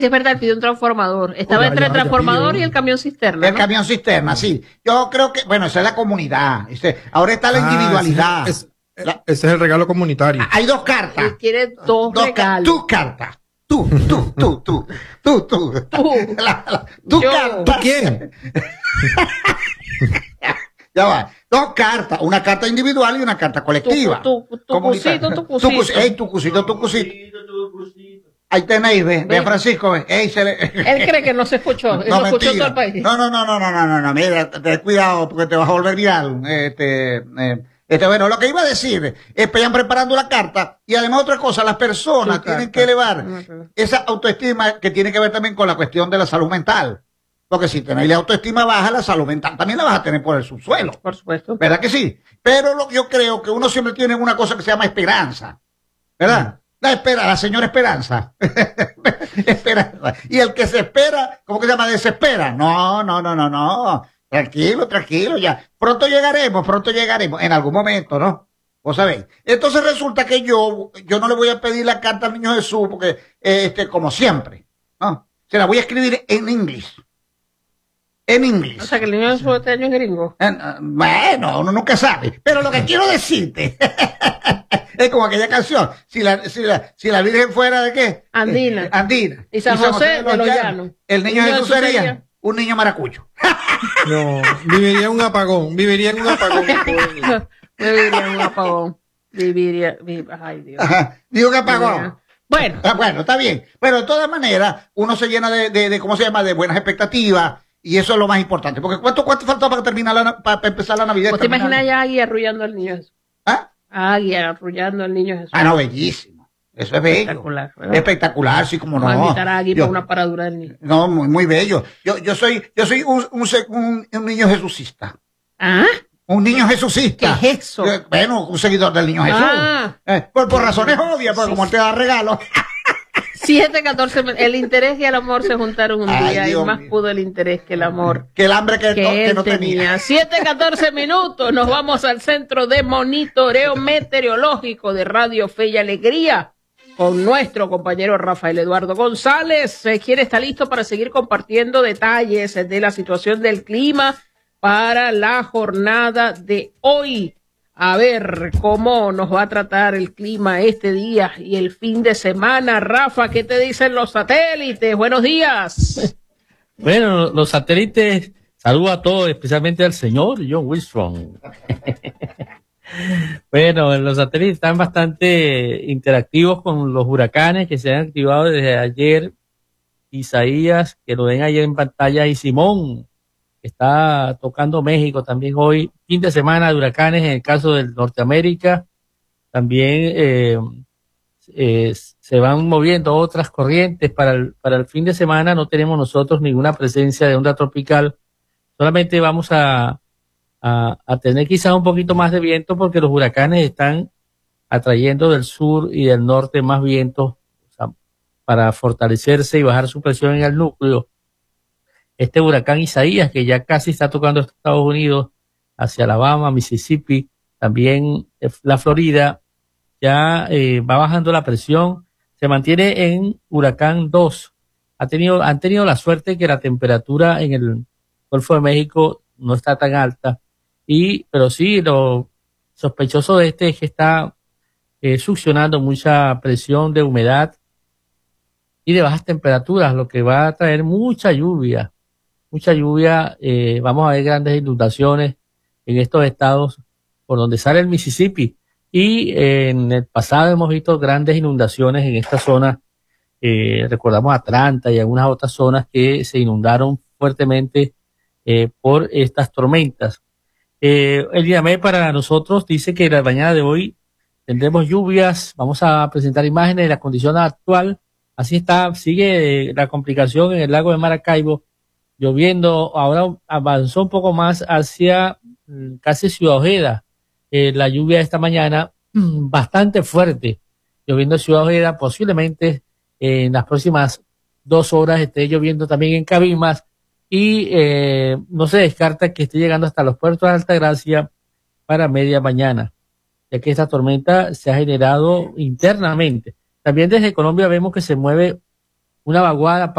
Sí, es verdad, pidió un transformador. Estaba entre el transformador y el camión cisterna, El camión cisterna, sí. Yo creo que, bueno, esa es la comunidad. Ahora está la individualidad. Ese es el regalo comunitario. Hay dos cartas. Él quiere dos regalos. Tu carta. Tú. Tú. Tu Yo. carta. ¿Quién? Ya va. Dos cartas. Una carta individual y una carta colectiva. Tu cusito. Tu cusito. Ahí tenéis, ve Francisco, ve. Él cree que no se escuchó. Él No, lo escuchó mentira. todo el país. No, mira, ten cuidado porque te vas a volver viral. Bueno, lo que iba a decir es que vayan preparando la carta y además otra cosa, las personas tienen que elevar esa autoestima que tiene que ver también con la cuestión de la salud mental. Porque si tenéis la autoestima baja, la salud mental también la vas a tener por el subsuelo. Por supuesto. ¿Verdad que sí? Pero yo creo que uno siempre tiene una cosa que se llama esperanza. ¿Verdad? La señora Esperanza. Esperanza. Y el que se espera, ¿cómo que se llama? Desespera. No. Tranquilo, ya. Pronto llegaremos, en algún momento, ¿no? Vos sabéis. Entonces resulta que yo no le voy a pedir la carta al niño Jesús, porque, como siempre, ¿no? Se la voy a escribir en inglés. En inglés. O sea, que el niño Jesús este año es gringo. Bueno, uno nunca sabe. Pero lo que quiero decirte es como aquella canción. Si la Virgen fuera de qué? Andina. Andina. Y San José de los Llanos. El niño Jesús sería un niño maracucho. No, viviría en un apagón. Viviría en un apagón. Ay, Dios. Ajá. Digo que apagón. Bueno, está bien. Pero de todas maneras, uno se llena de ¿cómo se llama? De buenas expectativas. Y eso es lo más importante. Porque ¿cuánto faltó para terminar para empezar la Navidad? ¿vos te imaginas ya Agui arrullando al niño Jesús? ¿Ah? Agui arrullando al niño Jesús. Ah, no, bellísimo. Eso es bello. Espectacular, ¿verdad? Espectacular, sí, como no. Vamos a invitar a Agui para una paradura del niño. No, muy bello. Yo soy un niño jesucista. ¿Ah? Un niño jesucista. ¿Qué es eso? Bueno, un seguidor del niño Jesús. Por razones obvias, porque como él te da regalos. 7:14, el interés y el amor se juntaron un día y más pudo el interés que el amor. Que el hambre que no tenía. 7:14 minutos, nos vamos al centro de monitoreo meteorológico de Radio Fe y Alegría con nuestro compañero Rafael Eduardo González, quien está listo para seguir compartiendo detalles de la situación del clima para la jornada de hoy. A ver cómo nos va a tratar el clima este día y el fin de semana. Rafa, ¿qué te dicen los satélites? Buenos días. Bueno, los satélites, saludo a todos, especialmente al señor John Wilson. Bueno, los satélites están bastante interactivos con los huracanes que se han activado desde ayer. Isaías, que lo ven ayer en pantalla, y Simón, que está tocando México también hoy. Fin de semana de huracanes en el caso del Norteamérica. También se van moviendo otras corrientes para el fin de semana. No tenemos nosotros ninguna presencia de onda tropical. Solamente vamos a tener quizás un poquito más de viento porque los huracanes están atrayendo del sur y del norte más vientos, o sea, para fortalecerse y bajar su presión en el núcleo. Este huracán Isaías, que ya casi está tocando Estados Unidos, hacia Alabama, Mississippi, también la Florida, ya va bajando la presión, se mantiene en huracán 2. Han tenido la suerte que la temperatura en el Golfo de México no está tan alta, pero sí, lo sospechoso de este es que está succionando mucha presión de humedad y de bajas temperaturas, lo que va a traer mucha lluvia. Vamos a ver grandes inundaciones en estos estados por donde sale el Mississippi, y en el pasado hemos visto grandes inundaciones en esta zona. Recordamos Atlanta y algunas otras zonas que se inundaron fuertemente por estas tormentas. El INAMED para nosotros dice que la mañana de hoy tendremos lluvias. Vamos a presentar imágenes de la condición actual. Así está, sigue la complicación en el lago de Maracaibo, lloviendo. Ahora avanzó un poco más hacia casi Ciudad Ojeda. La lluvia de esta mañana bastante fuerte, lloviendo en Ciudad Ojeda. Posiblemente en las próximas 2 horas esté lloviendo también en Cabimas, y no se descarta que esté llegando hasta los puertos de Altagracia para media mañana, ya que esta tormenta se ha generado internamente. También desde Colombia vemos que se mueve una vaguada